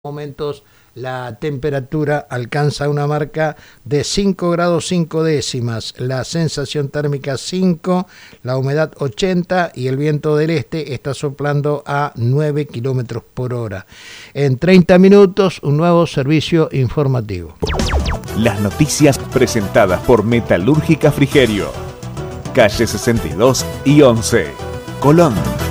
Momentos la temperatura alcanza una marca de 5 grados 5 décimas, la sensación térmica 5, la humedad 80 y el viento del este está soplando a 9 kilómetros por hora. En 30 minutos, un nuevo servicio informativo. Las noticias presentadas por Metalúrgica Frigerio, calle 62 y 11, Colón.